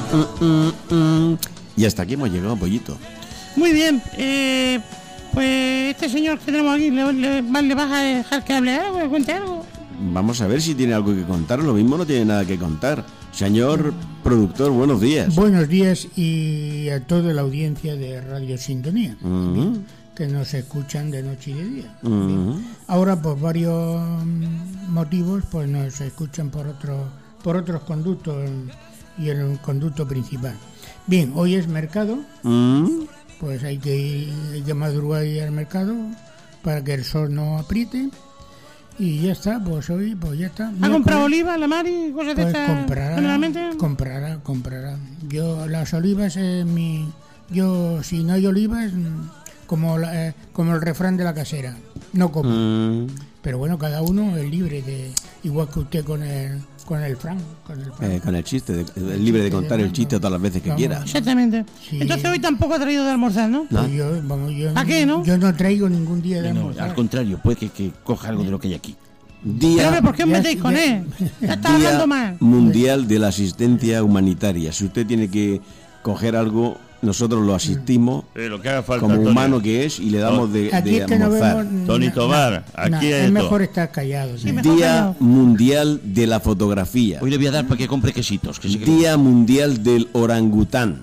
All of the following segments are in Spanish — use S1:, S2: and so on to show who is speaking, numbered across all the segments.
S1: Y hasta aquí hemos llegado, Pollito.
S2: Muy bien, pues este señor que tenemos aquí, ¿le vas a dejar que hable algo, que cuente algo?
S1: Vamos a ver si tiene algo que contar. Lo mismo no tiene nada que contar. Señor productor, buenos días.
S3: Buenos días y a toda la audiencia de Radio Sintonía, que nos escuchan de noche y de día. Ahora, por varios motivos, pues nos escuchan por otros conductos y en el conducto principal. Bien, hoy es mercado, pues hay que madrugar y ir al mercado para que el sol no apriete. Y ya está, pues hoy, pues ya está.
S2: ¿Ha comprado olivas, la Mari, cosas de
S3: pues
S2: estas?
S3: comprará. Yo, las olivas, si no hay olivas, como el refrán de la casera, no como. Pero bueno, cada uno es libre de, igual que usted con el Fran.
S1: Con el chiste, es libre de contar el chiste todas las veces que quiera.
S2: Exactamente. Sí. Entonces hoy tampoco ha traído de almorzar, ¿no?
S3: Pues yo
S2: ¿A qué, no?
S3: Yo no traigo ningún día de almorzar.
S4: Al contrario, puede que coja algo de lo que hay aquí.
S2: Pero ¿por qué os metéis con él? Ya está hablando mal.
S1: Mundial de la Asistencia Humanitaria. Si usted tiene que coger algo, nosotros lo asistimos
S4: lo que haga falta,
S1: como
S4: Antonio.
S1: humano que es y le damos de almorzar.
S4: Tony Tomar, aquí
S3: es mejor estar callado.
S2: Sí,
S1: Día Mundial de la Fotografía.
S4: Hoy le voy a dar para que compre quesitos.
S1: Día Mundial del Orangután.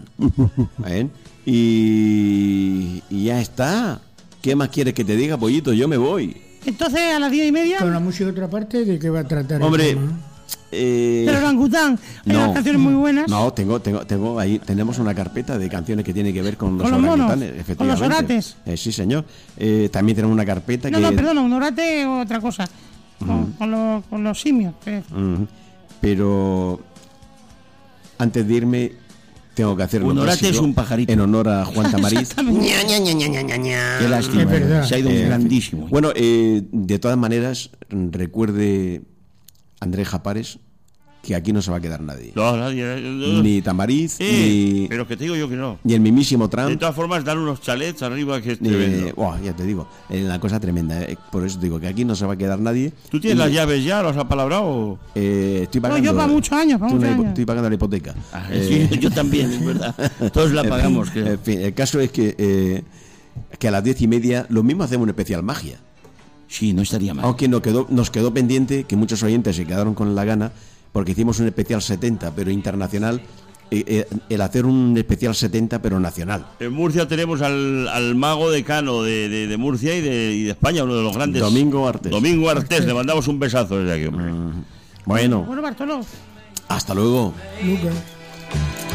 S1: Y ya está. ¿Qué más quieres que te diga, Pollito? Yo me voy.
S2: Entonces a las 10:30.
S3: Con la música de otra parte, ¿de qué va a tratar?
S1: Hombre,
S2: pero orangután, hay unas canciones muy buenas.
S1: No, tengo ahí, tenemos una carpeta de canciones que tiene que ver con los
S2: monos,
S1: orangutanes, efectivamente.
S2: con los orates.
S1: Sí, señor. También tenemos una carpeta
S2: No, perdona, un orate o otra cosa. Con los simios.
S1: Pero antes de irme tengo que hacer
S4: un orate es un pajarito
S1: en honor a Juan Tamariz.
S4: Qué lástima,
S3: es verdad.
S4: se ha ido un grandísimo.
S1: Bueno, de todas maneras, recuerde Andrés Japares que aquí no se va a quedar nadie.
S4: No, nadie.
S1: Ni Tamariz, ni...
S4: Pero que te digo yo que no.
S1: Ni el mismísimo Trump.
S4: De todas formas, dan unos chalets arriba que es
S1: tremendo. Ya te digo, una cosa tremenda. Por eso digo que aquí no se va a quedar nadie.
S4: ¿Tú tienes las llaves ya? ¿Los has apalabrado?
S1: Estoy pagando...
S2: No, yo para muchos años,
S1: Estoy pagando la hipoteca.
S4: Sí, yo también, es verdad. Todos la pagamos.
S1: En fin, el caso es que a las 10:30 lo mismo hacemos un especial magia.
S4: Sí, no estaría mal.
S1: Aunque nos quedó pendiente, que muchos oyentes se quedaron con la gana, porque hicimos un especial 70, pero internacional, el hacer un especial 70, pero nacional.
S4: En Murcia tenemos al mago decano de Murcia y de España, uno de los grandes.
S1: Domingo Artés,
S4: le mandamos un besazo desde aquí, hombre.
S1: Bueno,
S2: Bartolo.
S1: hasta luego.
S3: Lucas.